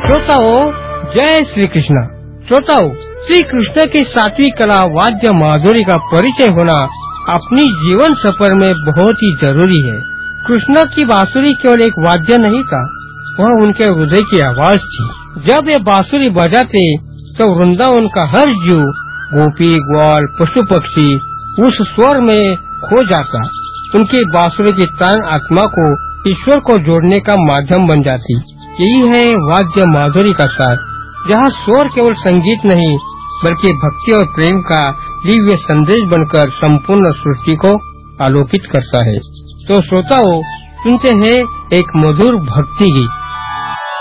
श्रोताओं, जय श्री कृष्ण। श्रोताओं, श्री कृष्ण की सातवीं कला वाद्य माधुरी का परिचय होना अपनी जीवन सफर में बहुत ही जरूरी है। कृष्ण की बांसुरी केवल एक वाद्य नहीं था, वह उनके हृदय की आवाज थी। जब ये बांसुरी बजाते तो वृंदावन का हर जीव, गोपी ग्वाल पशु पक्षी उस स्वर में खो जाता। उनकी बांसुरी की तान आत्मा को ईश्वर को जोड़ने का माध्यम बन जाती। यही है वाद्य माधुरी का सार, जहाँ स्वर केवल संगीत नहीं बल्कि भक्ति और प्रेम का दिव्य संदेश बनकर संपूर्ण सृष्टि को आलोकित करता है। तो श्रोताओं, सुनते हैं एक मधुर भक्ति गीत।